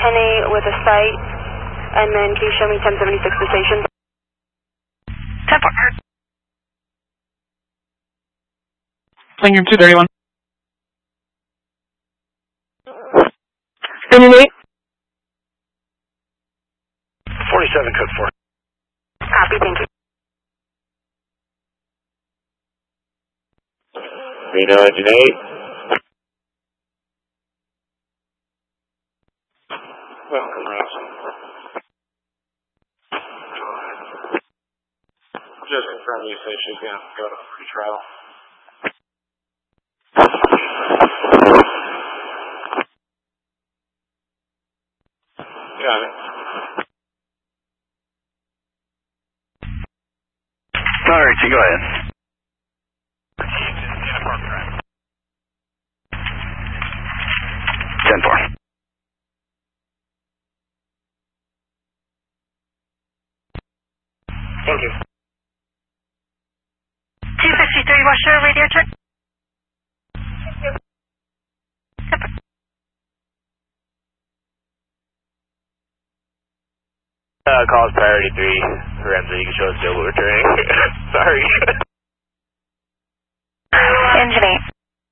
10-8 with a site, and then can you show me 1076 the station? 10-4. Lincoln 231. 10-8. 47 code 4. Copy, thank you. Reno engine 8. Welcome, Ross. Just confirm you say she's going to go to free trial. Got it. Alright, so go ahead. 10-4. Thank you. 253 washer, radio check. Calls priority 3. Lorenzo, you can show us still what we're turning. Sorry. Engine 8.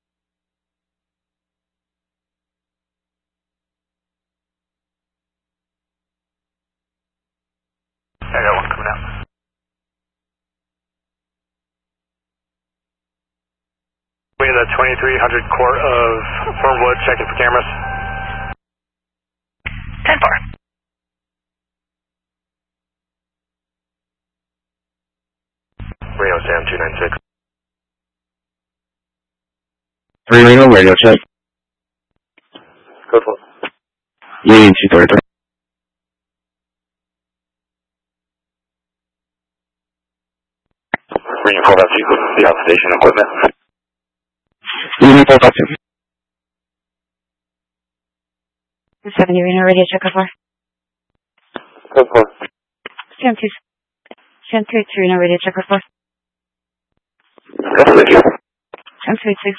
I got one coming out. We have the 2300 quart of firmwood checking for cameras. 10-4. Reno Sam 296. 3 Reno, radio check. Code 4. Union 233. Reno 452, the outstation equipment. Union 452. 70 Reno, radio check, code 4. Code 4. Sam 2 Reno, radio check, code 4. Thank you. Sam 2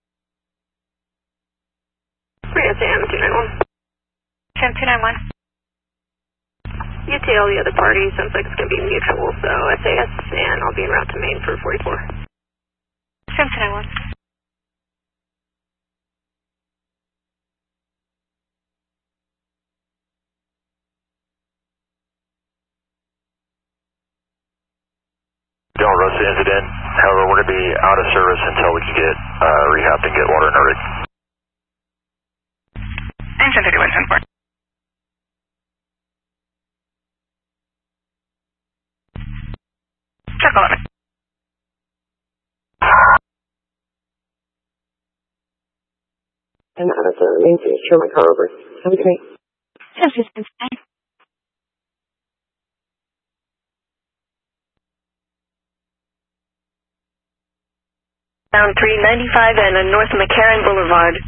Reno Sam 291. Sam 291. You tell the other party, sounds like it's going to be mutual, so SAS, and I'll be en route to Maine for 44. Sam 291. Don't rush the incident. However, we're going to be out of service until we can get rehabbed and get water in our rig. Engine 31, 10-4. Check 11. And that's a main stage, show my car over. That'd be great. Sam 2 Down 395 and North McCarran Boulevard.